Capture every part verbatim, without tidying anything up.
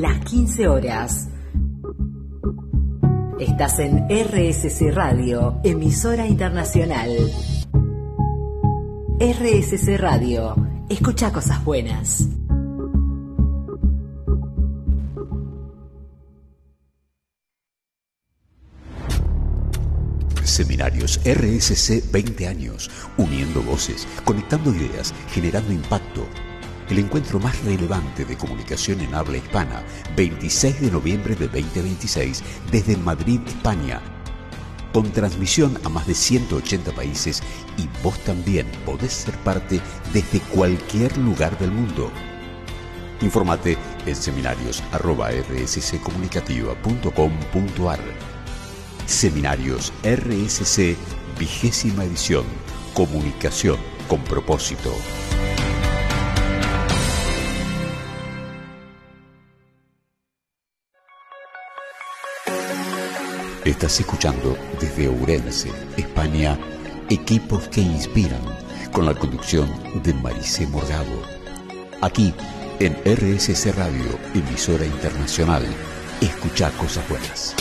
las quince horas. Estás en R S C Radio, emisora internacional. R S C Radio, escucha cosas buenas. Seminarios R S C veinte años, uniendo voces, conectando ideas, generando impacto. El encuentro más relevante de comunicación en habla hispana, veintiséis de noviembre de veinte veintiséis, desde Madrid, España. Con transmisión a más de ciento ochenta países y vos también podés ser parte desde cualquier lugar del mundo. Infórmate en seminarios arroba r s c comunicativa punto com punto a r. Seminarios R S C, vigésima edición. Comunicación con propósito. Estás escuchando desde Ourense, España, Equipos que Inspiran, con la conducción de Maricé Morgado. Aquí, en R S C Radio, emisora internacional, escucha cosas buenas.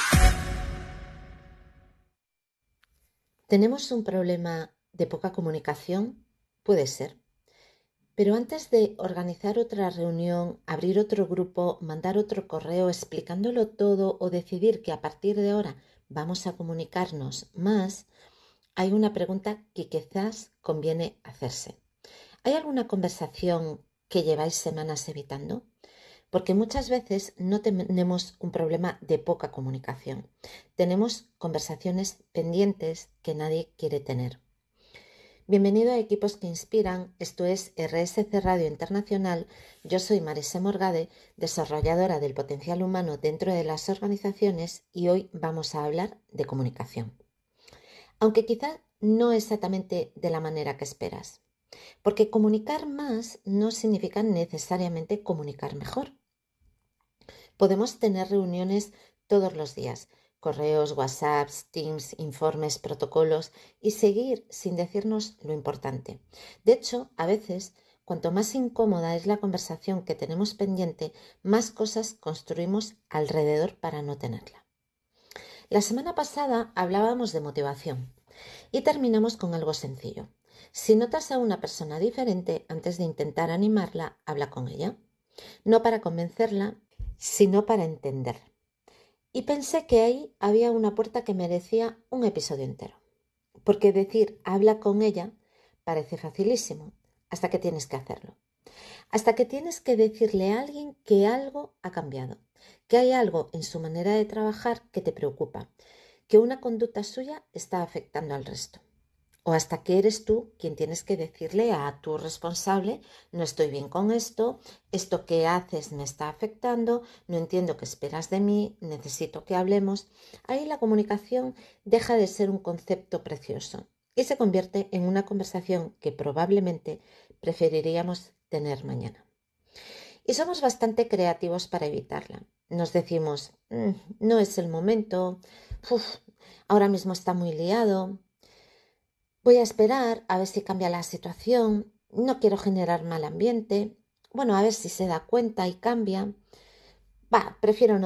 ¿Tenemos un problema de poca comunicación? Puede ser. Pero antes de organizar otra reunión, abrir otro grupo, mandar otro correo explicándolo todo o decidir que a partir de ahora vamos a comunicarnos más, hay una pregunta que quizás conviene hacerse. ¿Hay alguna conversación que lleváis semanas evitando? Porque muchas veces no tenemos un problema de poca comunicación. Tenemos conversaciones pendientes que nadie quiere tener. Bienvenido a Equipos que Inspiran. Esto es R S C Radio Internacional. Yo soy Maricé Morgade, desarrolladora del potencial humano dentro de las organizaciones, y hoy vamos a hablar de comunicación. Aunque quizá no exactamente de la manera que esperas. Porque comunicar más no significa necesariamente comunicar mejor. Podemos tener reuniones todos los días, correos, WhatsApps, Teams, informes, protocolos, y seguir sin decirnos lo importante. De hecho, a veces, cuanto más incómoda es la conversación que tenemos pendiente, más cosas construimos alrededor para no tenerla. La semana pasada hablábamos de motivación y terminamos con algo sencillo. Si notas a una persona diferente, antes de intentar animarla, habla con ella. No para convencerla, sino para entenderla. Y pensé que ahí había una puerta que merecía un episodio entero. Porque decir habla con ella parece facilísimo, hasta que tienes que hacerlo. Hasta que tienes que decirle a alguien que algo ha cambiado, que hay algo en su manera de trabajar que te preocupa, que una conducta suya está afectando al resto. O hasta que eres tú quien tienes que decirle a tu responsable: no estoy bien con esto, esto que haces me está afectando, no entiendo qué esperas de mí, necesito que hablemos. Ahí la comunicación deja de ser un concepto precioso y se convierte en una conversación que probablemente preferiríamos tener mañana. Y somos bastante creativos para evitarla. Nos decimos, mmm, no es el momento, uf, ahora mismo está muy liado. Voy a esperar a ver si cambia la situación, no quiero generar mal ambiente, bueno, a ver si se da cuenta y cambia. Va, prefiero no